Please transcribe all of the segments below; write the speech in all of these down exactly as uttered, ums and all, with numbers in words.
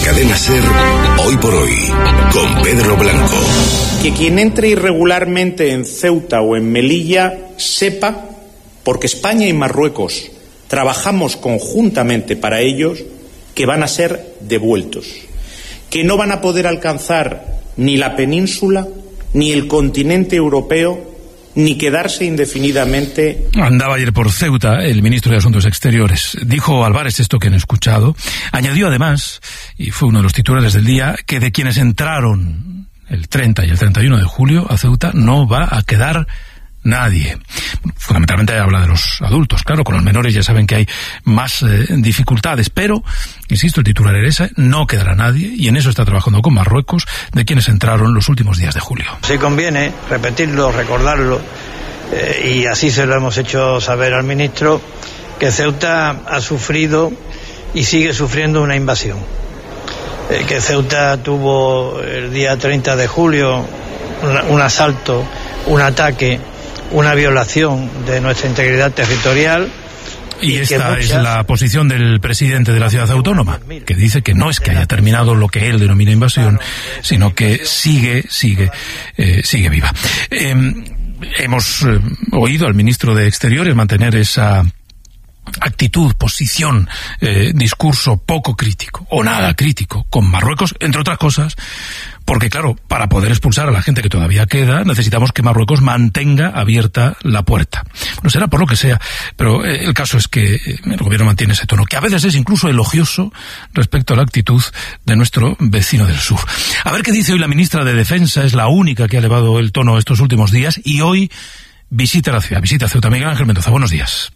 Cadena SER, Hoy por Hoy, con Pedro Blanco. Que quien entre irregularmente en Ceuta o en Melilla sepa, porque España y Marruecos trabajamos conjuntamente para ellos, que van a ser devueltos, que no van a poder alcanzar ni la península, ni el continente europeo, ni quedarse indefinidamente. Andaba ayer por Ceuta el ministro de Asuntos Exteriores. Dijo Álvarez esto que han escuchado. Añadió además, y fue uno de los titulares del día, que de quienes entraron el treinta y el treinta y uno de julio a Ceuta no va a quedar nadie. Fundamentalmente habla de los adultos, claro, con los menores ya saben que hay más eh, dificultades, pero, insisto, el titular era ese, no quedará nadie, y en eso está trabajando con Marruecos, de quienes entraron los últimos días de julio. Sí conviene repetirlo, recordarlo, eh, y así se lo hemos hecho saber al ministro, que Ceuta ha sufrido y sigue sufriendo una invasión. Eh, que Ceuta tuvo el día treinta de julio un, un asalto, un ataque, una violación de nuestra integridad territorial. Y esta muchas... es la posición del presidente de la ciudad autónoma, que dice que no es que haya terminado lo que él denomina invasión, sino que sigue, sigue, eh, sigue viva. Eh, hemos eh, oído al ministro de Exteriores mantener esa actitud, posición, eh, discurso poco crítico, o nada crítico, con Marruecos, entre otras cosas, porque claro, para poder expulsar a la gente que todavía queda, necesitamos que Marruecos mantenga abierta la puerta. Bueno, será por lo que sea, pero eh, el caso es que el gobierno mantiene ese tono, que a veces es incluso elogioso respecto a la actitud de nuestro vecino del sur. A ver qué dice hoy la ministra de Defensa, es la única que ha elevado el tono estos últimos días, y hoy visita la ciudad, visita Ceuta. Miguel Ángel Mendoza, buenos días.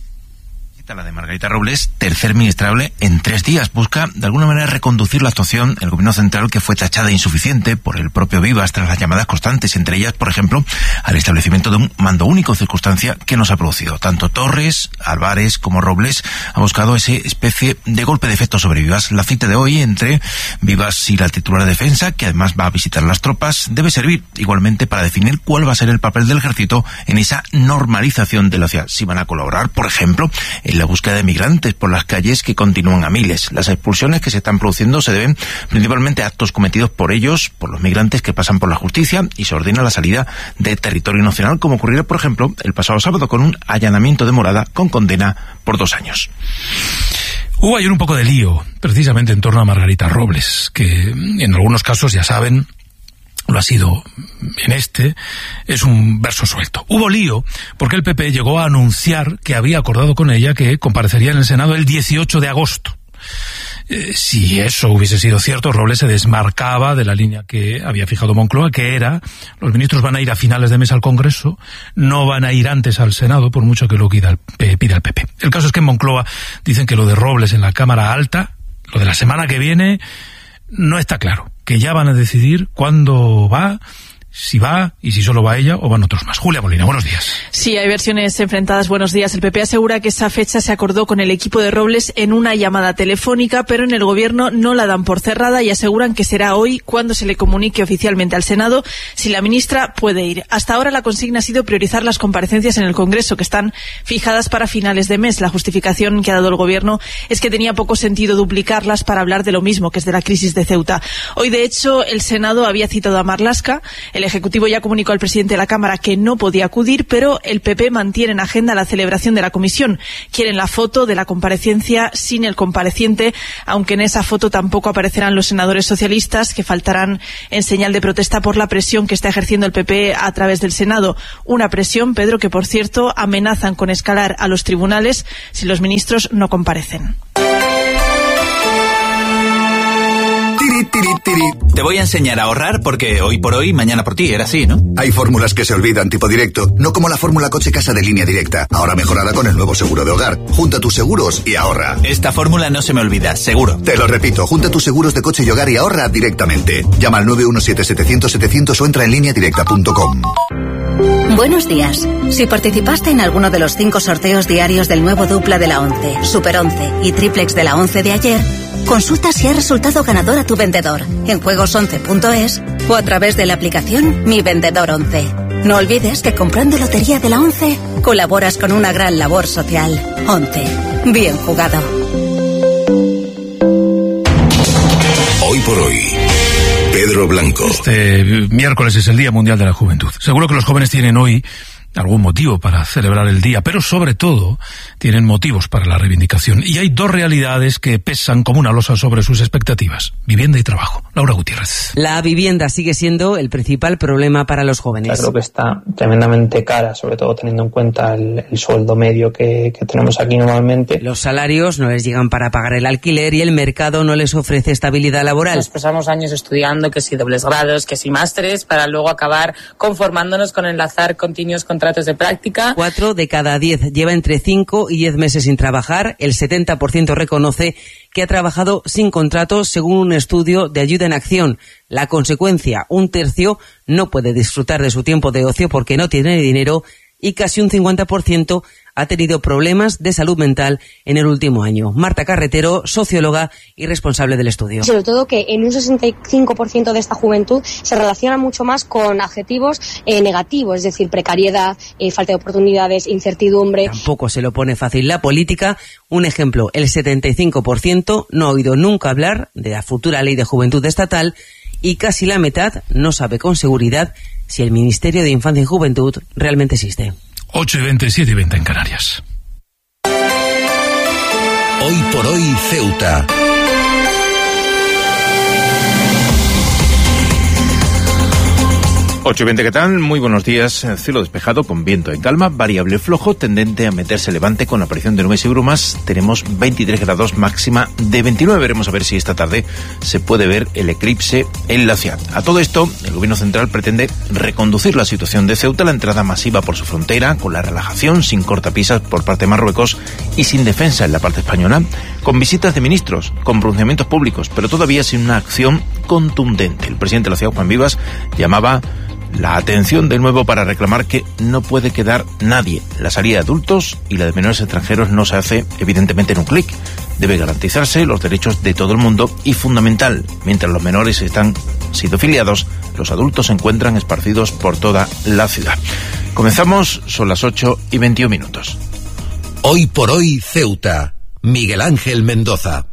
La de Margarita Robles, tercer ministrable en tres días, busca de alguna manera reconducir la actuación del gobierno central, que fue tachada de insuficiente por el propio Vivas tras las llamadas constantes, entre ellas, por ejemplo, al establecimiento de un mando único, circunstancia que nos ha producido. Tanto Torres, Álvarez como Robles ha buscado esa especie de golpe de efecto sobre Vivas. La cita de hoy entre Vivas y la titular de Defensa, que además va a visitar las tropas, debe servir igualmente para definir cuál va a ser el papel del ejército en esa normalización de la ciudad. Si van a colaborar, por ejemplo, en la búsqueda de migrantes por las calles, que continúan a miles. Las expulsiones que se están produciendo se deben principalmente a actos cometidos por ellos, por los migrantes que pasan por la justicia, y se ordena la salida de territorio nacional, como ocurrió, por ejemplo, el pasado sábado con un allanamiento de morada con condena por dos años. Hubo ayer un poco de lío, precisamente en torno a Margarita Robles, que en algunos casos, ya saben, lo ha sido en este, es un verso suelto. Hubo lío porque el P P llegó a anunciar que había acordado con ella que comparecería en el Senado el dieciocho de agosto. Eh, si eso hubiese sido cierto, Robles se desmarcaba de la línea que había fijado Moncloa, que era: los ministros van a ir a finales de mes al Congreso, no van a ir antes al Senado, por mucho que lo pida el P P. El caso es que en Moncloa dicen que lo de Robles en la Cámara Alta, lo de la semana que viene, no está claro, que ya van a decidir cuándo va, si va y si solo va ella o van otros más. Julia Molina, buenos días. Sí, hay versiones enfrentadas. Buenos días. El P P asegura que esa fecha se acordó con el equipo de Robles en una llamada telefónica, pero en el gobierno no la dan por cerrada y aseguran que será hoy cuando se le comunique oficialmente al Senado si la ministra puede ir. Hasta ahora la consigna ha sido priorizar las comparecencias en el Congreso, que están fijadas para finales de mes. La justificación que ha dado el gobierno es que tenía poco sentido duplicarlas para hablar de lo mismo, que es de la crisis de Ceuta. Hoy, de hecho, el Senado había citado a Marlaska. El Ejecutivo ya comunicó al presidente de la Cámara que no podía acudir, pero el P P mantiene en agenda la celebración de la comisión. Quieren la foto de la comparecencia sin el compareciente, aunque en esa foto tampoco aparecerán los senadores socialistas, que faltarán en señal de protesta por la presión que está ejerciendo el P P a través del Senado. Una presión, Pedro, que por cierto amenazan con escalar a los tribunales si los ministros no comparecen. Te voy a enseñar a ahorrar porque hoy por hoy, mañana por ti, era así, ¿no? Hay fórmulas que se olvidan, tipo directo, no como la fórmula coche-casa de Línea Directa, ahora mejorada con el nuevo seguro de hogar. Junta tus seguros y ahorra. Esta fórmula no se me olvida, seguro. Te lo repito, junta tus seguros de coche y hogar y ahorra directamente. Llama al nueve uno siete setecientos setecientos o entra en línea directa punto com. Buenos días. Si participaste en alguno de los cinco sorteos diarios del nuevo dupla de la once, Super once y triplex de la once de ayer, consulta si ha resultado ganador a tu vendedor en juegos once punto es o a través de la aplicación Mi Vendedor once. No olvides que comprando Lotería de la once colaboras con una gran labor social. once. Bien jugado. por hoy, Pedro Blanco. Este miércoles es el Día Mundial de la Juventud. Seguro que los jóvenes tienen hoy algún motivo para celebrar el día, pero sobre todo tienen motivos para la reivindicación. Y hay dos realidades que pesan como una losa sobre sus expectativas: vivienda y trabajo. Laura Gutiérrez. La vivienda sigue siendo el principal problema para los jóvenes. Creo que está tremendamente cara, sobre todo teniendo en cuenta el, el sueldo medio que, que tenemos aquí normalmente. Los salarios no les llegan para pagar el alquiler y el mercado no les ofrece estabilidad laboral. Nos pasamos años estudiando, que si dobles grados, que si másteres, para luego acabar conformándonos con enlazar continuos con contratos de práctica. Cuatro de cada diez lleva entre cinco y diez meses sin trabajar. El setenta por ciento reconoce que ha trabajado sin contrato, según un estudio de Ayuda en Acción. La consecuencia: un tercio no puede disfrutar de su tiempo de ocio porque no tiene dinero, y casi un cincuenta por ciento ha tenido problemas de salud mental en el último año. Marta Carretero, socióloga y responsable del estudio. Sobre todo que en un sesenta y cinco por ciento de esta juventud se relaciona mucho más con adjetivos eh, negativos, es decir, precariedad, eh, falta de oportunidades, incertidumbre. Tampoco se lo pone fácil la política. Un ejemplo: el setenta y cinco por ciento no ha oído nunca hablar de la futura ley de juventud estatal, y casi la mitad no sabe con seguridad si el Ministerio de Infancia y Juventud realmente existe. ocho y veinte, siete y veinte en Canarias. Hoy por hoy, Ceuta. ocho y veinte, ¿qué tal? Muy buenos días. Cielo despejado con viento en calma, variable flojo, tendente a meterse levante con aparición de nubes y brumas. Tenemos veintitrés grados, máxima de veintinueve. Veremos a ver si esta tarde se puede ver el eclipse en la ciudad. A todo esto, el gobierno central pretende reconducir la situación de Ceuta, la entrada masiva por su frontera, con la relajación, sin cortapisas por parte de Marruecos y sin defensa en la parte española, con visitas de ministros, con pronunciamientos públicos, pero todavía sin una acción contundente. El presidente de la ciudad, Juan Vivas, llamaba la atención de nuevo para reclamar que no puede quedar nadie. La salida de adultos y la de menores extranjeros no se hace evidentemente en un clic. Debe garantizarse los derechos de todo el mundo y, fundamental, mientras los menores están siendo filiados, los adultos se encuentran esparcidos por toda la ciudad. Comenzamos, son las ocho y veintiún minutos. Hoy por hoy, Ceuta. Miguel Ángel Mendoza.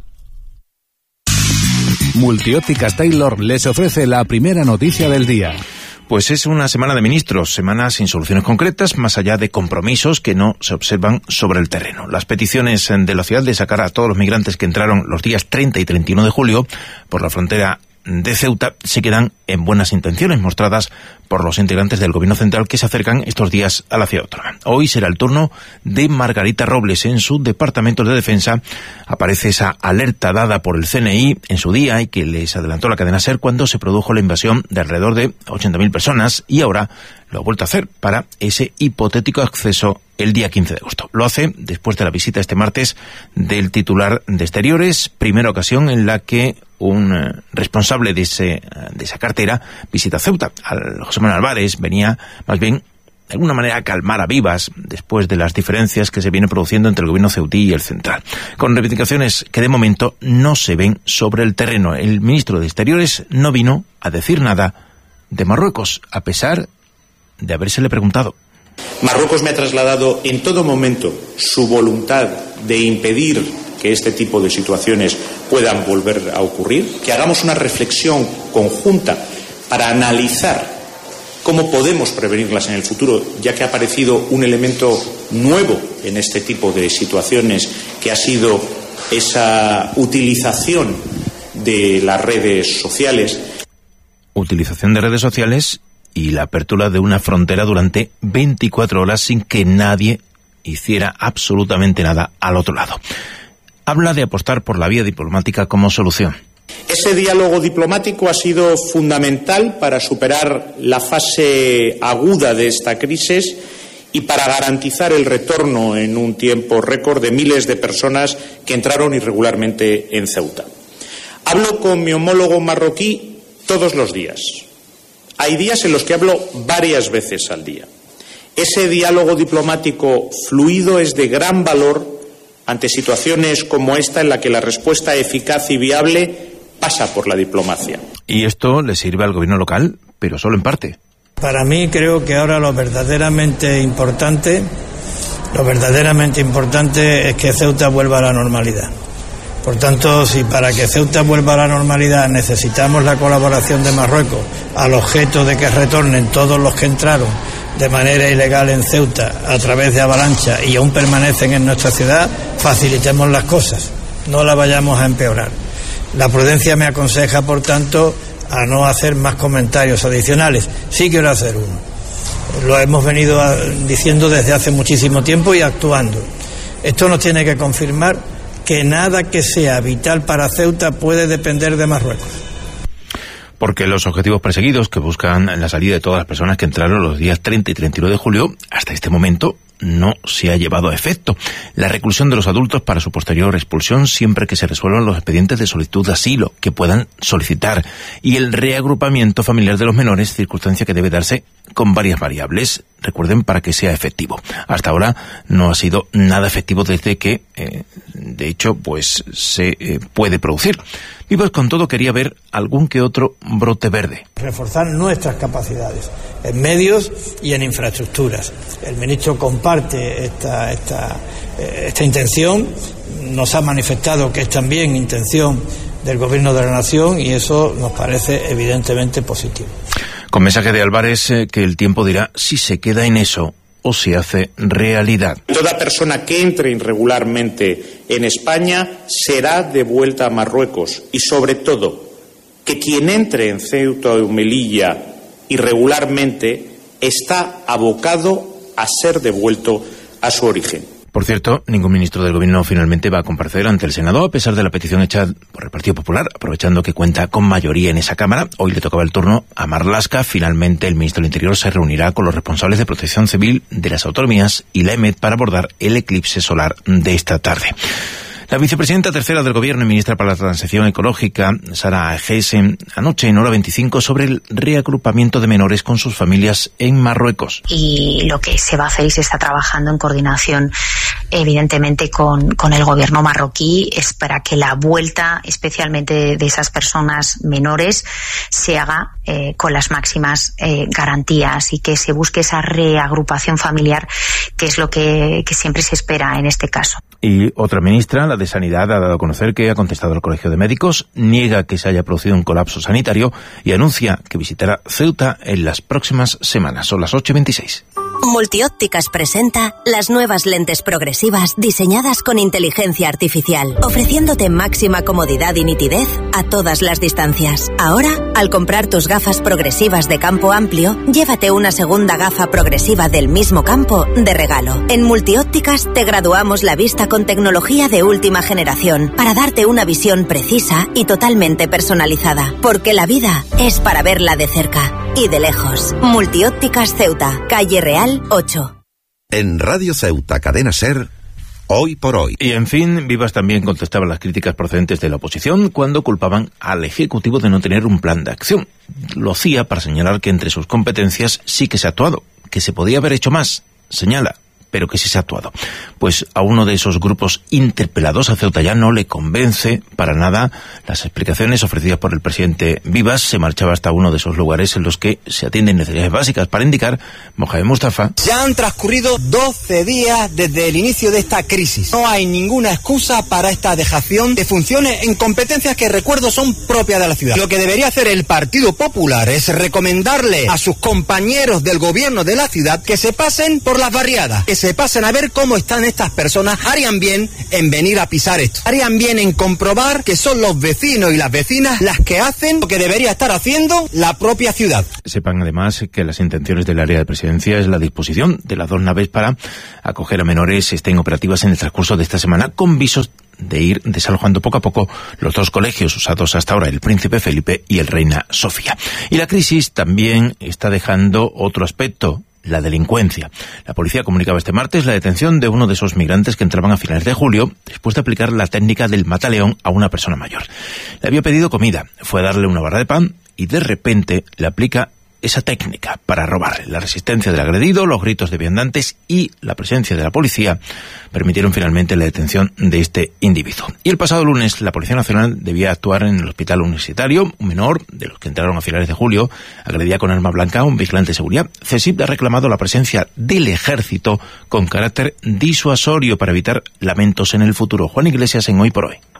Multiópticas Taylor les ofrece la primera noticia del día. Pues es una semana de ministros, semana sin soluciones concretas, más allá de compromisos que no se observan sobre el terreno. Las peticiones de la ciudad de sacar a todos los migrantes que entraron los días treinta y treinta y uno de julio por la frontera de Ceuta se quedan en buenas intenciones mostradas por los integrantes del gobierno central que se acercan estos días a la ciudad autónoma. Hoy será el turno de Margarita Robles. En su departamento de defensa aparece esa alerta dada por el C N I en su día y que les adelantó la cadena SER cuando se produjo la invasión de alrededor de ochenta mil personas, y ahora lo ha vuelto a hacer para ese hipotético acceso el día quince de agosto. Lo hace después de la visita este martes del titular de Exteriores, primera ocasión en la que un eh, responsable de, ese, de esa cartera visita Ceuta. Al José Manuel Álvarez venía más bien de alguna manera a calmar a Vivas después de las diferencias que se vienen produciendo entre el gobierno ceutí y el central, con reivindicaciones que de momento no se ven sobre el terreno. El ministro de Exteriores no vino a decir nada de Marruecos, a pesar de habérsele preguntado. Marruecos me ha trasladado en todo momento su voluntad de impedir que este tipo de situaciones puedan volver a ocurrir, que hagamos una reflexión conjunta para analizar cómo podemos prevenirlas en el futuro, ya que ha aparecido un elemento nuevo en este tipo de situaciones, que ha sido esa utilización de las redes sociales. Utilización de redes sociales y la apertura de una frontera durante veinticuatro horas sin que nadie hiciera absolutamente nada al otro lado. Habla de apostar por la vía diplomática como solución. Ese diálogo diplomático ha sido fundamental para superar la fase aguda de esta crisis y para garantizar el retorno en un tiempo récord de miles de personas que entraron irregularmente en Ceuta. Hablo con mi homólogo marroquí todos los días. Hay días en los que hablo varias veces al día. Ese diálogo diplomático fluido es de gran valor ante situaciones como esta, en la que la respuesta eficaz y viable pasa por la diplomacia. Y esto le sirve al gobierno local, pero solo en parte. Para mí creo que ahora lo verdaderamente importante, lo verdaderamente importante es que Ceuta vuelva a la normalidad. Por tanto, si para que Ceuta vuelva a la normalidad necesitamos la colaboración de Marruecos, al objeto de que retornen todos los que entraron de manera ilegal en Ceuta a través de avalancha y aún permanecen en nuestra ciudad, facilitemos las cosas, no las vayamos a empeorar. La prudencia me aconseja, por tanto, a no hacer más comentarios adicionales. Sí quiero hacer uno. Lo hemos venido diciendo desde hace muchísimo tiempo y actuando. Esto nos tiene que confirmar que nada que sea vital para Ceuta puede depender de Marruecos. Porque los objetivos perseguidos, que buscan la salida de todas las personas que entraron los días treinta y treinta y uno de julio, hasta este momento no se ha llevado a efecto. La reclusión de los adultos para su posterior expulsión siempre que se resuelvan los expedientes de solicitud de asilo que puedan solicitar, y el reagrupamiento familiar de los menores, circunstancia que debe darse con varias variables, recuerden, para que sea efectivo. Hasta ahora no ha sido nada efectivo desde que, eh, de hecho, pues se eh, puede producir. Vivas, con todo, quería ver algún que otro brote verde. Reforzar nuestras capacidades en medios y en infraestructuras. El ministro comparte esta, esta, esta intención, nos ha manifestado que es también intención del Gobierno de la Nación y eso nos parece evidentemente positivo. Con mensaje de Álvarez, eh, que el tiempo dirá si se queda en eso o se hace realidad. Toda persona que entre irregularmente en España será devuelta a Marruecos y, sobre todo, que quien entre en Ceuta o Melilla irregularmente está abocado a ser devuelto a su origen. Por cierto, ningún ministro del Gobierno finalmente va a comparecer ante el Senado, a pesar de la petición hecha por el Partido Popular, aprovechando que cuenta con mayoría en esa Cámara. Hoy le tocaba el turno a Marlaska. Finalmente, el ministro del Interior se reunirá con los responsables de Protección Civil de las autonomías y la E M E D para abordar el eclipse solar de esta tarde. La vicepresidenta tercera del Gobierno y ministra para la Transición Ecológica, Sara Gessen, anoche en Hora veinticinco sobre el reagrupamiento de menores con sus familias en Marruecos. Y lo que se va a hacer y se está trabajando en coordinación, evidentemente, con, con el Gobierno marroquí, es para que la vuelta, especialmente de, de esas personas menores, se haga eh, con las máximas eh, garantías y que se busque esa reagrupación familiar, que es lo que, que siempre se espera en este caso. Y otra ministra, la de Sanidad, ha dado a conocer que ha contestado al Colegio de Médicos, niega que se haya producido un colapso sanitario y anuncia que visitará Ceuta en las próximas semanas. Son las ocho y veintiséis. Multiópticas presenta las nuevas lentes progresivas diseñadas con inteligencia artificial, ofreciéndote máxima comodidad y nitidez a todas las distancias. Ahora, al comprar tus gafas progresivas de campo amplio, llévate una segunda gafa progresiva del mismo campo de regalo. En Multiópticas te graduamos la vista con tecnología de última generación para darte una visión precisa y totalmente personalizada, porque la vida es para verla de cerca y de lejos. Multiópticas Ceuta, calle Real ocho. En Radio Ceuta, Cadena SER, Hoy por Hoy. Y en fin, Vivas también contestaba las críticas procedentes de la oposición cuando culpaban al Ejecutivo de no tener un plan de acción. Lo hacía para señalar que entre sus competencias sí que se ha actuado, que se podía haber hecho más, señala, pero que sí se ha actuado. Pues a uno de esos grupos interpelados, a Ceuta ya no le convence para nada las explicaciones ofrecidas por el presidente Vivas. Se marchaba hasta uno de esos lugares en los que se atienden necesidades básicas, para indicar Mohamed Mustafa. Ya han transcurrido doce días desde el inicio de esta crisis. No hay ninguna excusa para esta dejación de funciones en competencias que, recuerdo, son propias de la ciudad. Lo que debería hacer el Partido Popular es recomendarle a sus compañeros del gobierno de la ciudad que se pasen por las barriadas, que se pasen a ver cómo están estas personas. Harían bien en venir a pisar esto. Harían bien en comprobar que son los vecinos y las vecinas las que hacen lo que debería estar haciendo la propia ciudad. Sepan además que las intenciones del área de presidencia es la disposición de las dos naves para acoger a menores estén operativas en el transcurso de esta semana, con visos de ir desalojando poco a poco los dos colegios usados hasta ahora, el Príncipe Felipe y el Reina Sofía. Y la crisis también está dejando otro aspecto: la delincuencia. La policía comunicaba este martes la detención de uno de esos migrantes que entraban a finales de julio después de aplicar la técnica del mataleón a una persona mayor. Le había pedido comida, fue a darle una barra de pan y de repente le aplica esa técnica para robarle. La resistencia del agredido, los gritos de viandantes y la presencia de la policía permitieron finalmente la detención de este individuo. Y el pasado lunes la Policía Nacional debía actuar en el hospital universitario. Un menor, de los que entraron a finales de julio, agredía con arma blanca a un vigilante de seguridad. CESIP ha reclamado la presencia del ejército con carácter disuasorio para evitar lamentos en el futuro. Juan Iglesias en Hoy por Hoy.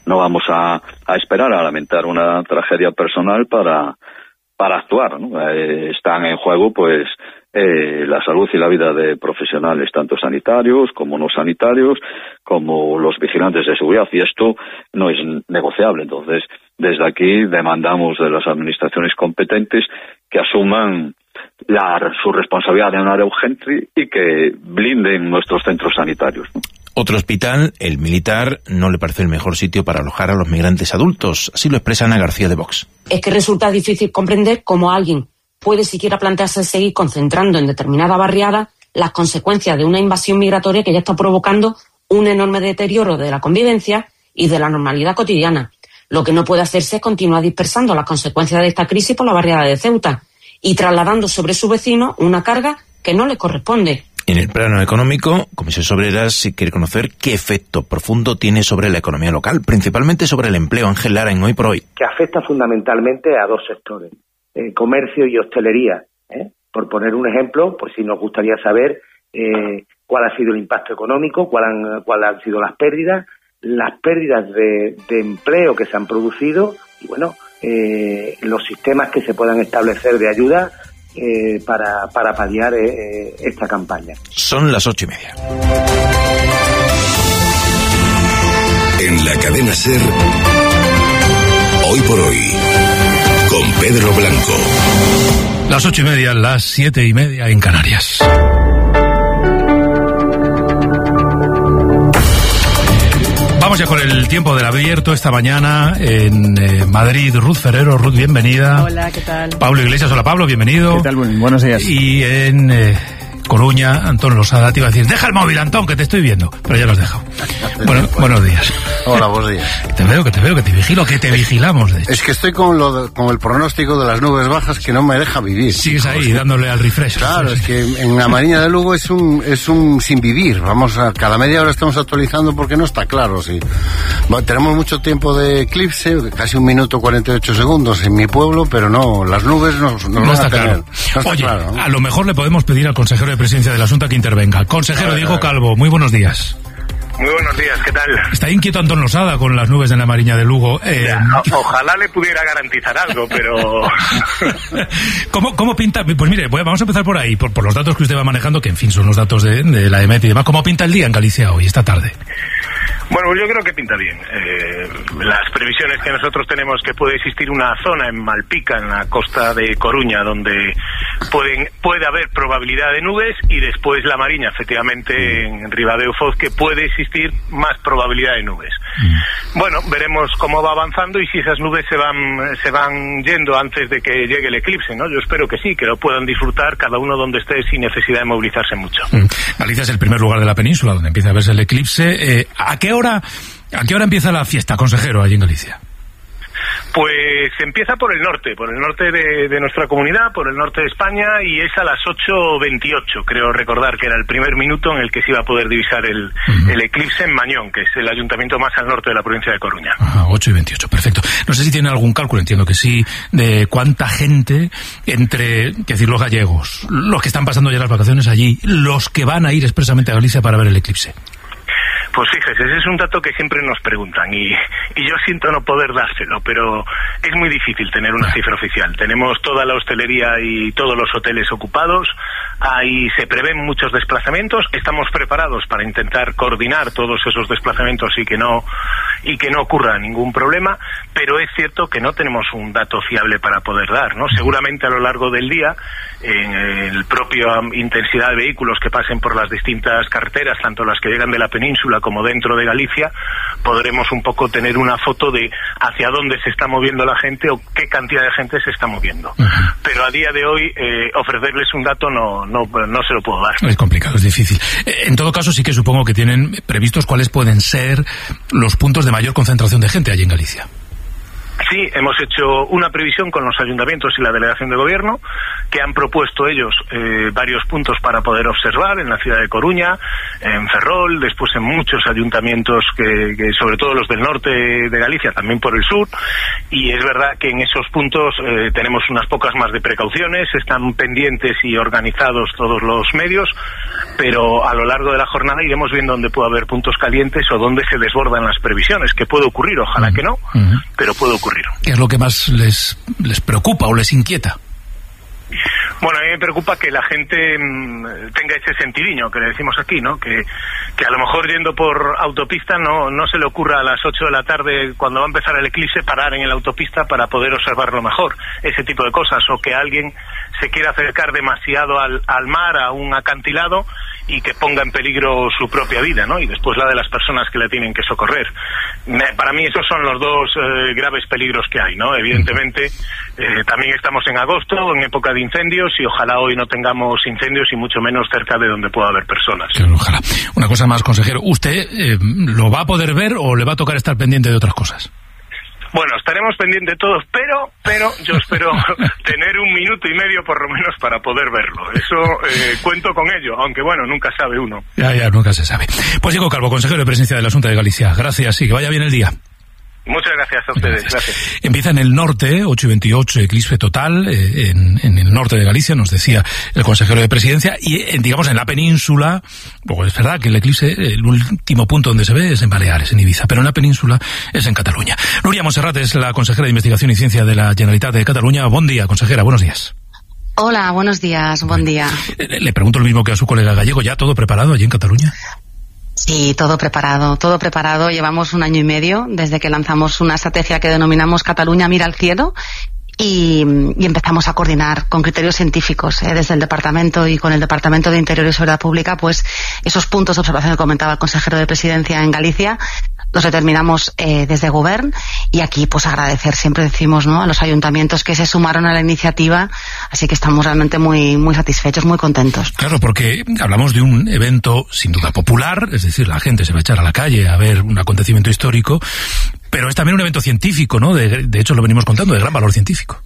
no vamos a, a esperar a lamentar una tragedia personal para, para actuar, ¿no? Eh, están en juego, pues, eh, la salud y la vida de profesionales, tanto sanitarios como no sanitarios, como los vigilantes de seguridad, y esto no es negociable. Entonces, desde aquí demandamos de las administraciones competentes que asuman la, su responsabilidad de manera urgente y que blinden nuestros centros sanitarios, ¿no? Otro hospital, el militar, no le parece el mejor sitio para alojar a los migrantes adultos. Así lo expresa Ana García de Vox. Es que resulta difícil comprender cómo alguien puede siquiera plantearse seguir concentrando en determinada barriada las consecuencias de una invasión migratoria que ya está provocando un enorme deterioro de la convivencia y de la normalidad cotidiana. Lo que no puede hacerse es continuar dispersando las consecuencias de esta crisis por la barriada de Ceuta y trasladando sobre su vecino una carga que no le corresponde. En el plano económico, Comisiones Obreras sí quiere conocer qué efecto profundo tiene sobre la economía local, principalmente sobre el empleo. Ángel Lara, en Hoy por Hoy. Que afecta fundamentalmente a dos sectores, eh, comercio y hostelería. ¿eh? Por poner un ejemplo, pues sí nos gustaría saber eh, cuál ha sido el impacto económico, cuál han, cuál han sido las pérdidas, las pérdidas de, de empleo que se han producido y, bueno, eh, los sistemas que se puedan establecer de ayuda Eh, para, para paliar eh, esta campaña. Son las ocho y media. En la cadena SER, Hoy por Hoy, con Pedro Blanco. Las ocho y media, las siete y media en Canarias. Vamos ya con el tiempo del abierto esta mañana en eh, Madrid. Ruth Ferrero. Ruth, bienvenida. Hola, ¿qué tal? Pablo Iglesias. Hola, Pablo, bienvenido. ¿Qué tal? Buenos días. Y en eh, Coruña, Antón Losada. Te iba a decir, deja el móvil, Antón, que te estoy viendo. Pero ya lo has dejado. Bueno, buenos días. Hola, buenos días. Te veo, que te veo, que te vigilo, que te vigilamos, de hecho. Es que estoy con, lo de, con el pronóstico de las nubes bajas que no me deja vivir. Sigues ahí, José, dándole al refresh. Claro, es que en la Mariña de Lugo es un es un sin vivir. Vamos a cada media hora estamos actualizando porque no está claro. Sí. Bueno, tenemos mucho tiempo de eclipse, casi un minuto cuarenta y ocho segundos en mi pueblo, pero no, las nubes no, no, no van está a tener. Claro. No está Oye, claro, ¿no? A lo mejor le podemos pedir al consejero de Presidencia de la Junta que intervenga. Consejero Diego Calvo, muy buenos días. Muy buenos días, ¿qué tal? Está inquieto Antón Losada con las nubes en la Mariña de Lugo. Eh... Ya, o, ojalá le pudiera garantizar algo, pero... ¿Cómo, ¿Cómo pinta? Pues mire, vamos a empezar por ahí, por, por los datos que usted va manejando, que en fin son los datos de, de la EMET y demás. ¿Cómo pinta el día en Galicia hoy, esta tarde? Bueno, yo creo que pinta bien. Eh, las previsiones que nosotros tenemos que puede existir una zona en Malpica, en la costa de Coruña, donde pueden puede haber probabilidad de nubes, y después la Mariña, efectivamente, en Ribadeo Foz, que puede existir más probabilidad de nubes. Mm. Bueno, veremos cómo va avanzando y si esas nubes se van se van yendo antes de que llegue el eclipse, ¿no? Yo espero que sí, que lo puedan disfrutar cada uno donde esté sin necesidad de movilizarse mucho. Mm. Galicia es el primer lugar de la península donde empieza a verse el eclipse. Eh, ¿A qué hora ¿A qué hora empieza la fiesta, consejero, allí en Galicia? Pues empieza por el norte, por el norte de, de nuestra comunidad, por el norte de España, y es a las ocho veintiocho, creo recordar que era el primer minuto en el que se iba a poder divisar el, uh-huh. el eclipse en Mañón, que es el ayuntamiento más al norte de la provincia de Coruña. Ah, ocho y veintiocho, perfecto. No sé si tiene algún cálculo, entiendo que sí, de cuánta gente entre, que decir, los gallegos, los que están pasando ya las vacaciones allí, los que van a ir expresamente a Galicia para ver el eclipse. Pues fíjese, ese es un dato que siempre nos preguntan y, y yo siento no poder dárselo, pero es muy difícil tener una cifra oficial. Tenemos toda la hostelería y todos los hoteles ocupados, ahí se prevén muchos desplazamientos, estamos preparados para intentar coordinar todos esos desplazamientos y que no y que no ocurra ningún problema, pero es cierto que no tenemos un dato fiable para poder dar, ¿no? Seguramente a lo largo del día, en el propio intensidad de vehículos que pasen por las distintas carreteras, tanto las que llegan de la península como dentro de Galicia, podremos un poco tener una foto de hacia dónde se está moviendo la gente o qué cantidad de gente se está moviendo. Uh-huh. Pero a día de hoy eh, ofrecerles un dato no, no, no se lo puedo dar. Es complicado, es difícil. En todo caso, sí que supongo que tienen previstos cuáles pueden ser los puntos de mayor concentración de gente allí en Galicia. Sí, hemos hecho una previsión con los ayuntamientos y la delegación de gobierno, que han propuesto ellos eh, varios puntos para poder observar en la ciudad de Coruña, en Ferrol, después en muchos ayuntamientos, que, que sobre todo los del norte de Galicia, también por el sur, y es verdad que en esos puntos eh, tenemos unas pocas más de precauciones, están pendientes y organizados todos los medios, pero a lo largo de la jornada iremos viendo dónde puede haber puntos calientes o dónde se desbordan las previsiones, que puede ocurrir, ojalá que no, uh-huh. pero puede ocurrir. ¿Qué es lo que más les, les preocupa o les inquieta? Bueno, a mí me preocupa que la gente mmm, tenga ese sentidiño que le decimos aquí, ¿no? Que, que a lo mejor yendo por autopista no, no se le ocurra a las ocho de la tarde, cuando va a empezar el eclipse, parar en la autopista para poder observarlo mejor. Ese tipo de cosas. O que alguien se quiera acercar demasiado al, al mar, a un acantilado, y que ponga en peligro su propia vida, ¿no? Y después la de las personas que le tienen que socorrer. Me, para mí esos son los dos eh, graves peligros que hay, ¿no? Evidentemente, eh, también estamos en agosto, en época de incendios, y ojalá hoy no tengamos incendios y mucho menos cerca de donde pueda haber personas. Claro, ojalá. Una cosa más, consejero, ¿usted eh, lo va a poder ver o le va a tocar estar pendiente de otras cosas? Bueno, estaremos pendientes todos, pero pero yo espero tener un minuto y medio por lo menos para poder verlo. Eso eh, cuento con ello, aunque bueno, nunca sabe uno. Ya, ya, nunca se sabe. Pues Diego Calvo, consejero de Presidencia de la Xunta de Galicia. Gracias y que vaya bien el día. Muchas gracias a ustedes, gracias. gracias. Empieza en el norte, ocho y veintiocho, eclipse total, eh, en, en el norte de Galicia, nos decía el consejero de Presidencia, y en, digamos en la península, pues es verdad que el eclipse, el último punto donde se ve es en Baleares, en Ibiza, pero en la península es en Cataluña. Nuria Montserrat es la consejera de Investigación y Ciencia de la Generalitat de Cataluña. Buen día, consejera, buenos días. Hola, buenos días, buen día. Le, le pregunto lo mismo que a su colega gallego, ¿ya todo preparado allí en Cataluña? Sí, todo preparado, todo preparado. Llevamos un año y medio desde que lanzamos una estrategia que denominamos Cataluña mira al cielo y, y empezamos a coordinar con criterios científicos eh, desde el Departamento y con el Departamento de Interior y Seguridad Pública, pues esos puntos de observación que comentaba el consejero de Presidencia en Galicia los determinamos eh, desde Govern, y aquí pues agradecer, siempre decimos, ¿no?, a los ayuntamientos que se sumaron a la iniciativa, así que estamos realmente muy muy satisfechos, muy contentos. Claro, porque hablamos de un evento sin duda popular, es decir, la gente se va a echar a la calle a ver un acontecimiento histórico, pero es también un evento científico, ¿no? De, de hecho lo venimos contando, de gran valor científico.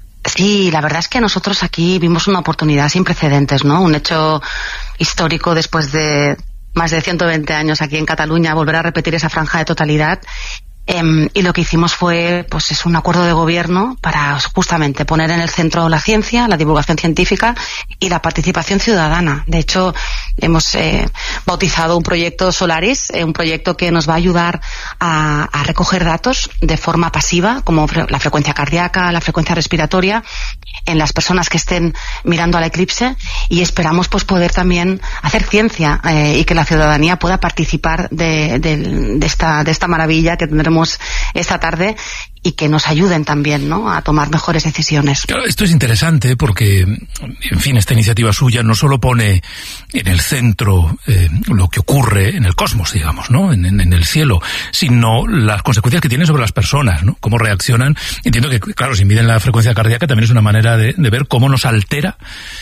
Sí, la verdad es que nosotros aquí vimos una oportunidad sin precedentes, ¿no? Un hecho histórico después de más de ciento veinte años aquí en Cataluña, volver a repetir esa franja de totalidad. Eh, y lo que hicimos fue, pues es un acuerdo de gobierno para justamente poner en el centro la ciencia, la divulgación científica y la participación ciudadana. De hecho, hemos eh, bautizado un proyecto Solaris, eh, un proyecto que nos va a ayudar a, a recoger datos de forma pasiva, como fre- la frecuencia cardíaca, la frecuencia respiratoria, en las personas que estén mirando al eclipse, y esperamos pues poder también hacer ciencia eh, y que la ciudadanía pueda participar de, de, de esta de esta maravilla que tendremos esta tarde, y que nos ayuden también, ¿no?, a tomar mejores decisiones. Claro, esto es interesante porque, en fin, esta iniciativa suya no solo pone en el centro eh, lo que ocurre en el cosmos, digamos, ¿no?, en, en, en el cielo, sino las consecuencias que tiene sobre las personas, ¿no?, cómo reaccionan. Entiendo que, claro, si miden la frecuencia cardíaca también es una manera de, de ver cómo nos altera,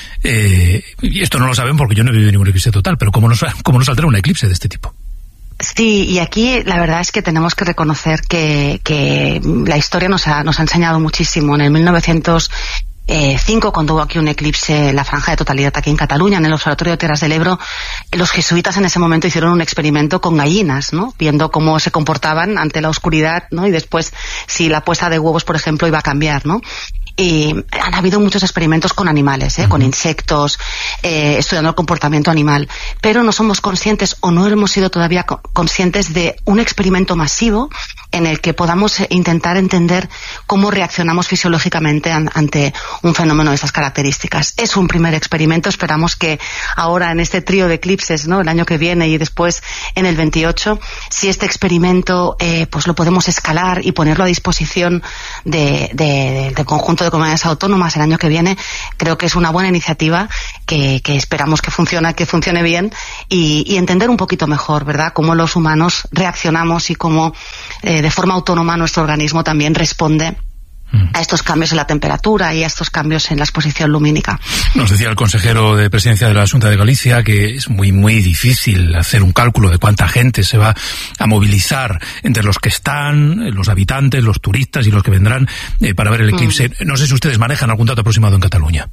eh, y esto no lo saben porque yo no he vivido ningún eclipse total, pero cómo nos, cómo nos altera un eclipse de este tipo. Sí, y aquí la verdad es que tenemos que reconocer que, que la historia nos ha, nos ha enseñado muchísimo. En el mil novecientos cinco, cuando hubo aquí un eclipse, la franja de totalidad aquí en Cataluña, en el Observatorio de Terras del Ebro, los jesuitas en ese momento hicieron un experimento con gallinas, ¿no?, viendo cómo se comportaban ante la oscuridad, ¿no?, y después si la puesta de huevos, por ejemplo, iba a cambiar, ¿no? Y han habido muchos experimentos con animales, ¿eh? Uh-huh. Con insectos, eh, estudiando el comportamiento animal, pero no somos conscientes, o no hemos sido todavía co- conscientes de un experimento masivo en el que podamos eh, intentar entender cómo reaccionamos fisiológicamente an- ante un fenómeno de esas características. Es un primer experimento, esperamos que ahora en este trío de eclipses, ¿no?, el año que viene y después en el veintiocho, si este experimento eh, pues lo podemos escalar y ponerlo a disposición de, de, del conjunto de de comunidades autónomas el año que viene, creo que es una buena iniciativa que, que esperamos que funcione, que funcione bien, y, y entender un poquito mejor, ¿verdad?, cómo los humanos reaccionamos y cómo eh, de forma autónoma nuestro organismo también responde a estos cambios en la temperatura y a estos cambios en la exposición lumínica. Nos decía el consejero de Presidencia de la Xunta de Galicia que es muy, muy difícil hacer un cálculo de cuánta gente se va a movilizar entre los que están, los habitantes, los turistas y los que vendrán eh, para ver el eclipse. Mm. No sé si ustedes manejan algún dato aproximado en Cataluña.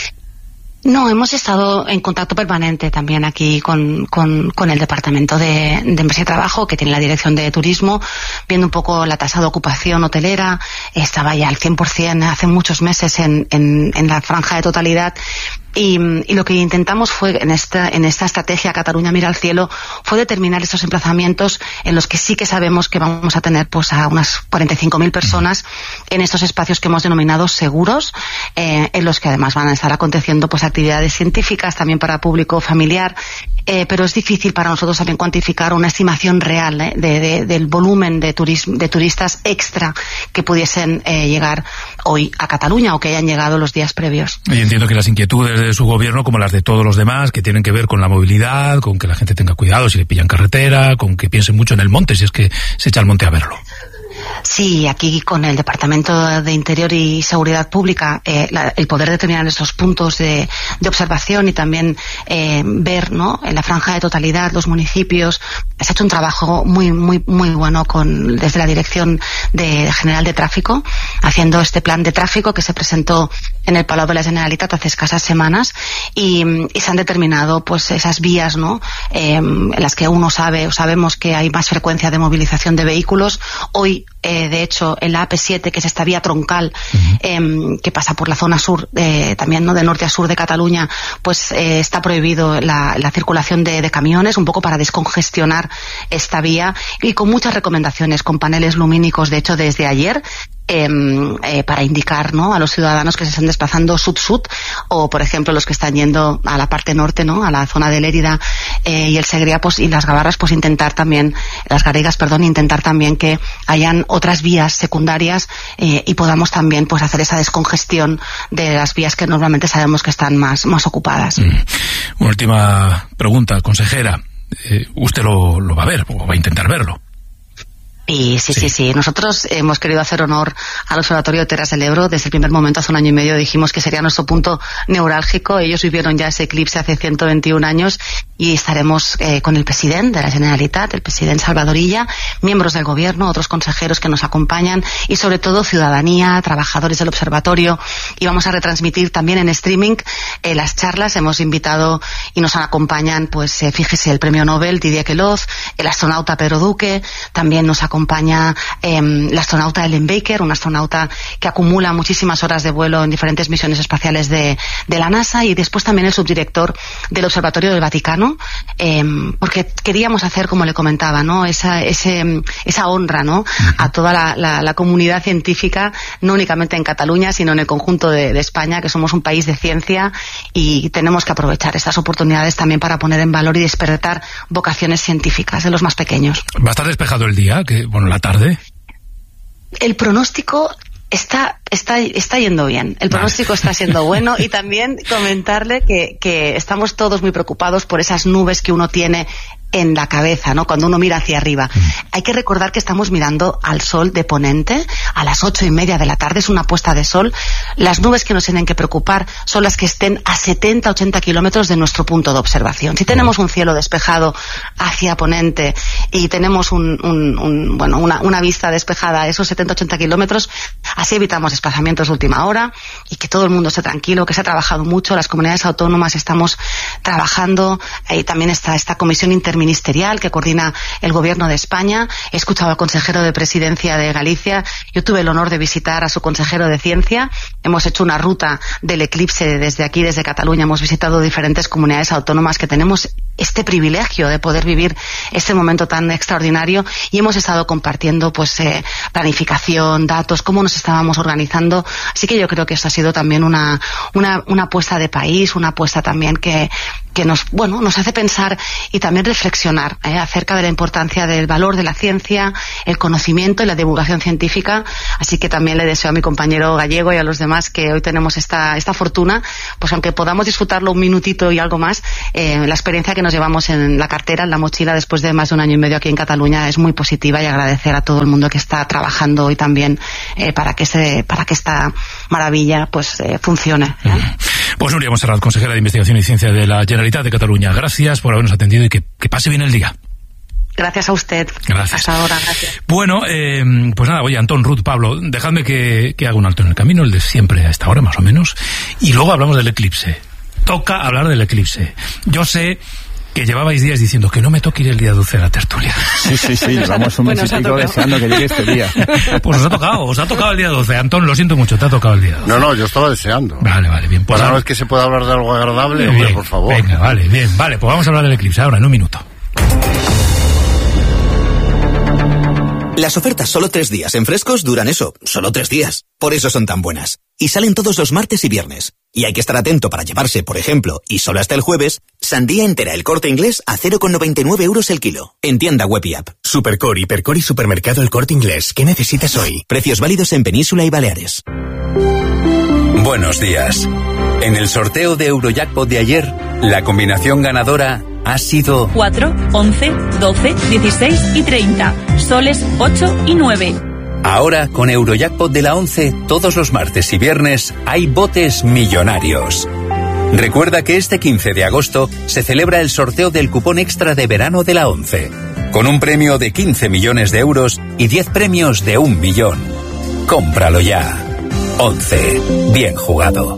No, hemos estado en contacto permanente también aquí con, con, con el Departamento de, de Empresa y Trabajo, que tiene la Dirección de Turismo, viendo un poco la tasa de ocupación hotelera. Estaba ya al cien por ciento hace muchos meses en, en, en la franja de totalidad. Y, y lo que intentamos fue, en esta, en esta estrategia Cataluña Mira al Cielo, fue determinar estos emplazamientos en los que sí que sabemos que vamos a tener pues a unas cuarenta y cinco mil personas en estos espacios que hemos denominado seguros, eh, en los que además van a estar aconteciendo pues actividades científicas también para público familiar. Eh, pero es difícil para nosotros también cuantificar una estimación real eh, de, de, del volumen de, turism, de turistas extra que pudiesen eh, llegar hoy a Cataluña o que hayan llegado los días previos. Y entiendo que las inquietudes de su gobierno, como las de todos los demás, que tienen que ver con la movilidad, con que la gente tenga cuidado si le pillan carretera, con que piensen mucho en el monte, si es que se echa al monte a verlo. Sí, aquí con el Departamento de Interior y Seguridad Pública, eh, la, el poder determinar estos puntos de, de observación y también eh, ver, ¿no?, en la franja de totalidad los municipios. Se ha hecho un trabajo muy, muy, muy bueno con desde la Dirección de General de Tráfico, haciendo este plan de tráfico que se presentó en el Palau de la Generalitat hace escasas semanas y, y se han determinado pues esas vías, ¿no?, eh, en las que uno sabe o sabemos que hay más frecuencia de movilización de vehículos. Hoy Eh, de hecho, en la A P siete, que es esta vía troncal uh-huh. eh, que pasa por la zona sur, eh, también no de norte a sur de Cataluña, pues eh, está prohibido la, la circulación de, de camiones, un poco para descongestionar esta vía y con muchas recomendaciones, con paneles lumínicos, de hecho, desde ayer. Eh, eh, para indicar, ¿no?, a los ciudadanos que se están desplazando sud-sud o, por ejemplo, los que están yendo a la parte norte, ¿no?, a la zona de Lérida eh, y el Segrià pues, y las Gavarras, pues intentar también, las Garrigas, perdón, intentar también que hayan otras vías secundarias eh, y podamos también pues hacer esa descongestión de las vías que normalmente sabemos que están más, más ocupadas. Mm. Una última pregunta, consejera. Eh, ¿Usted lo, lo va a ver o va a intentar verlo? Y sí, sí, sí, sí. Nosotros hemos querido hacer honor al Observatorio de Terras del Ebro. Desde el primer momento, hace un año y medio, dijimos que sería nuestro punto neurálgico. Ellos vivieron ya ese eclipse hace ciento veintiún años y estaremos eh, con el presidente de la Generalitat, el presidente Salvador Illa, miembros del gobierno, otros consejeros que nos acompañan y sobre todo ciudadanía, trabajadores del observatorio, y vamos a retransmitir también en streaming eh, las charlas. Hemos invitado y nos acompañan, pues eh, fíjese, el premio Nobel Didier Queloz, el astronauta Pedro Duque, también nos acompaña eh, la astronauta Ellen Baker, una astronauta que acumula muchísimas horas de vuelo en diferentes misiones espaciales de, de la NASA, y después también el subdirector del Observatorio del Vaticano, eh, porque queríamos hacer, como le comentaba, ¿no?, esa, ese, esa honra, ¿no?, a toda la, la, la comunidad científica, no únicamente en Cataluña, sino en el conjunto de, de España, que somos un país de ciencia y tenemos que aprovechar estas oportunidades también para poner en valor y despertar vocaciones científicas de los más pequeños. ¿Va a estar despejado el día? Que, bueno, la tarde. El pronóstico está está está yendo bien. El pronóstico está siendo bueno, y también comentarle que, que estamos todos muy preocupados por esas nubes que uno tiene en la cabeza, ¿no?, cuando uno mira hacia arriba. Mm. Hay que recordar que estamos mirando al sol de poniente a las ocho y media de la tarde, es una puesta de sol. Las nubes que nos tienen que preocupar son las que estén a setenta, ochenta kilómetros de nuestro punto de observación. Si tenemos un cielo despejado hacia poniente y tenemos un, un, un bueno, una, una vista despejada a esos setenta, ochenta kilómetros, así evitamos desplazamientos de última hora y que todo el mundo esté tranquilo, que se ha trabajado mucho. Las comunidades autónomas estamos trabajando, y también está esta comisión interministerial ministerial que coordina el Gobierno de España. He escuchado al consejero de Presidencia de Galicia. Yo tuve el honor de visitar a su consejero de Ciencia. Hemos hecho una ruta del eclipse desde aquí, desde Cataluña. Hemos visitado diferentes comunidades autónomas que tenemos este privilegio de poder vivir este momento tan extraordinario, y hemos estado compartiendo pues eh, planificación, datos, cómo nos estábamos organizando. Así que yo creo que esto ha sido también una una, una apuesta de país, una apuesta también que que nos, bueno, nos hace pensar y también reflexionar eh, acerca de la importancia del valor de la ciencia, el conocimiento y la divulgación científica. Así que también le deseo a mi compañero gallego y a los demás que hoy tenemos esta esta fortuna, pues aunque podamos disfrutarlo un minutito y algo más, eh, la experiencia que nos llevamos en la cartera, en la mochila, después de más de un año y medio aquí en Cataluña, es muy positiva, y agradecer a todo el mundo que está trabajando hoy también eh, para que se, para que esta maravilla pues eh, funcione. ¿eh? Pues Núria Montserrat, consejera de Investigación y Ciencia de la Generalitat de Cataluña, gracias por habernos atendido y que, que pase bien el día. Gracias a usted. Gracias. Hasta ahora, gracias. Bueno, eh, pues nada, oye, Antón, Ruth, Pablo, dejadme que, que haga un alto en el camino, el de siempre a esta hora más o menos, y luego hablamos del eclipse. Toca hablar del eclipse. Yo sé que llevabais días diciendo que no me toque ir el día doce de la tertulia. Sí, sí, sí, llevamos un mes y pico deseando que llegue este día. Pues os ha tocado, os ha tocado el día doce. Antón, lo siento mucho, te ha tocado el día doce. No, no, yo estaba deseando. Vale, vale, bien. Pues Para una vez que se pueda hablar de algo agradable, bien, hombre, por favor. Venga, vale, bien, vale, pues vamos a hablar del eclipse ahora, en un minuto. Las ofertas solo tres días en Frescos duran eso, solo tres días. Por eso son tan buenas. Y salen todos los martes y viernes. Y hay que estar atento para llevarse, por ejemplo, y solo hasta el jueves, sandía entera El Corte Inglés a cero coma noventa y nueve euros el kilo. En tienda web y app. Supercore, Hipercore y Supermercado El Corte Inglés. ¿Qué necesitas hoy? Precios válidos en Península y Baleares. Buenos días. En el sorteo de Eurojackpot de ayer, la combinación ganadora ha sido cuatro, once, doce, dieciséis y treinta. Soles ocho y nueve. Ahora, con Eurojackpot de la once, todos los martes y viernes hay botes millonarios. Recuerda que este quince de agosto se celebra el sorteo del cupón extra de verano de la once, con un premio de quince millones de euros y diez premios de un millón. Cómpralo ya. once. Bien jugado.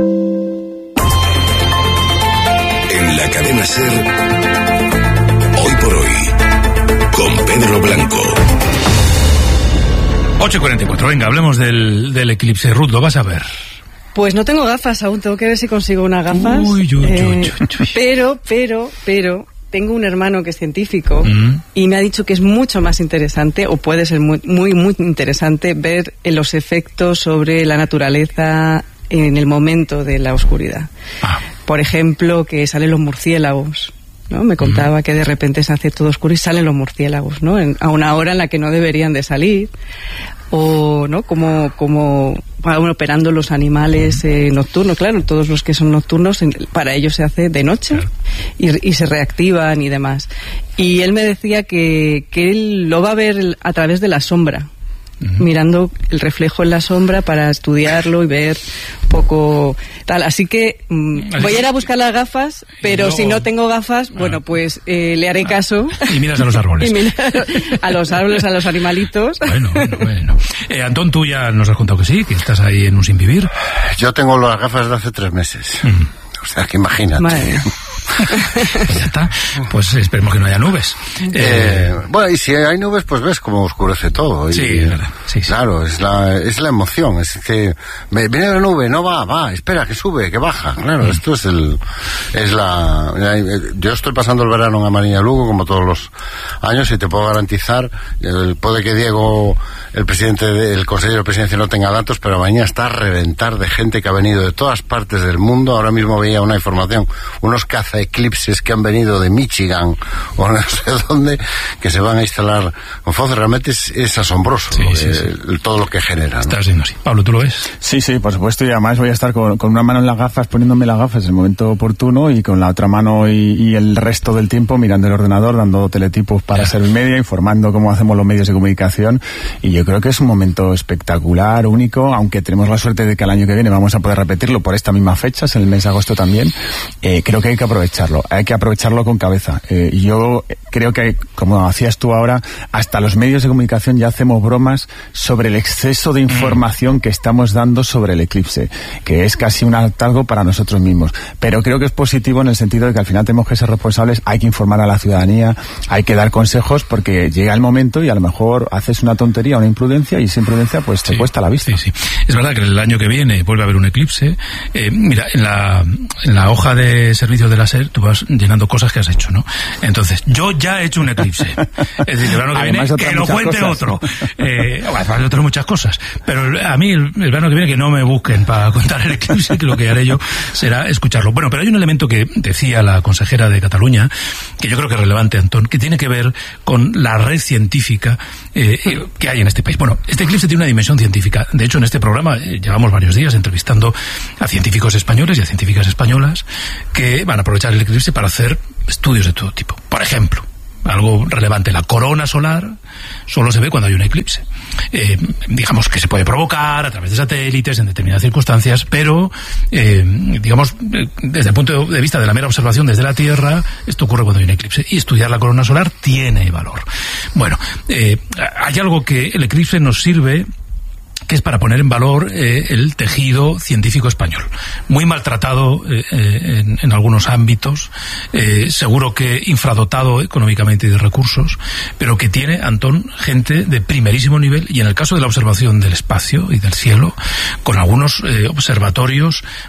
En la cadena SER, hoy por hoy, con Pedro Blanco. ocho y cuarenta y cuatro, venga, hablemos del, del eclipse. Ruth, ¿lo vas a ver? Pues no tengo gafas aún, tengo que ver si consigo unas gafas. Uy, uy, eh, uy, uy, uy. Pero, pero, pero, tengo un hermano que es científico mm. y me ha dicho que es mucho más interesante, o puede ser muy, muy, muy interesante, ver los efectos sobre la naturaleza en el momento de la oscuridad. Ah. Por ejemplo, que salen los murciélagos, ¿no? Me contaba mm. que de repente se hace todo oscuro y salen los murciélagos, ¿no? En, a una hora en la que no deberían de salir. O, ¿no? Como, como van operando los animales eh, nocturnos, claro, todos los que son nocturnos, para ellos se hace de noche, claro. y, y se reactivan y demás. Y él me decía que, que él lo va a ver a través de la sombra. Uh-huh. Mirando el reflejo en la sombra para estudiarlo y ver un poco tal, así que mmm, así voy a ir a buscar las gafas, pero luego, si no tengo gafas, ah, bueno, pues eh, le haré caso. Y miras a los árboles. Y miras a los árboles, a los animalitos. Bueno, bueno, bueno. Eh, Antón, tú ya nos has contado que sí, que estás ahí en un sin vivir. Yo tengo las gafas de hace tres meses. Uh-huh. O sea, que imagínate. Madre. Pues ya está, pues esperemos que no haya nubes. Eh, eh, bueno, y si hay nubes, pues ves cómo oscurece todo. Y, sí, es verdad. Sí, sí. Claro, es la, es la emoción, es que me, viene la nube, no va, va, espera, que sube, que baja. Claro, mm. esto es el, es la, yo estoy pasando el verano en Amariña Lugo, como todos los años, y te puedo garantizar, el, puede que Diego, el presidente, de, el consejero de presidencia no tenga datos, pero mañana está a reventar de gente que ha venido de todas partes del mundo. Ahora mismo veía una información, unos caza eclipses que han venido de Michigan o no sé dónde, que se van a instalar con F O C. Realmente es, es asombroso, sí, sí, sí. El, todo lo que genera, ¿no? Está siendo así. Pablo, ¿tú lo ves? Sí, sí, por supuesto, y además voy a estar con, con una mano en las gafas, poniéndome las gafas en el momento oportuno, y con la otra mano y, y el resto del tiempo mirando el ordenador, dando teletipos para ya. Ser media, informando cómo hacemos los medios de comunicación, y yo creo que es un momento espectacular, único, aunque tenemos la suerte de que el año que viene vamos a poder repetirlo por esta misma fecha, es el mes de agosto también. Eh, creo que hay que aprovechar hay que aprovecharlo con cabeza. Eh, yo creo que, como hacías tú ahora, hasta los medios de comunicación ya hacemos bromas sobre el exceso de información que estamos dando sobre el eclipse, que es casi un hartazgo para nosotros mismos. Pero creo que es positivo en el sentido de que al final tenemos que ser responsables, hay que informar a la ciudadanía, hay que dar consejos, porque llega el momento y a lo mejor haces una tontería, una imprudencia, y esa imprudencia pues te sí, cuesta la vista. Sí, sí. Es verdad que el año que viene vuelve a haber un eclipse. Eh, mira, en la, en la hoja de servicios de la SER tú vas llenando cosas que has hecho, ¿no? Entonces, yo ya he hecho un eclipse. Es decir, el verano que viene, que lo cuente cosas. Otro. Eh, bueno, otras muchas cosas. Pero a mí, el, el verano que viene, que no me busquen para contar el eclipse, que lo que haré yo será escucharlo. Bueno, pero hay un elemento que decía la consejera de Cataluña, que yo creo que es relevante, Antón, que tiene que ver con la red científica eh, que hay en este país. Bueno, este eclipse tiene una dimensión científica. De hecho, en este programa eh, llevamos varios días entrevistando a científicos españoles y a científicas españolas que van a aprovechar el eclipse para hacer estudios de todo tipo. Por ejemplo, algo relevante. La corona solar solo se ve cuando hay un eclipse. Eh, digamos que se puede provocar a través de satélites en determinadas circunstancias, pero eh, digamos, desde el punto de vista de la mera observación desde la Tierra, esto ocurre cuando hay un eclipse, y estudiar la corona solar tiene valor. Bueno, eh, hay algo que el eclipse nos sirve, que es para poner en valor eh, el tejido científico español, muy maltratado eh, eh, en, en algunos ámbitos, eh, seguro que infradotado económicamente y de recursos, pero que tiene, Antón, gente de primerísimo nivel, y en el caso de la observación del espacio y del cielo, con algunos eh, observatorios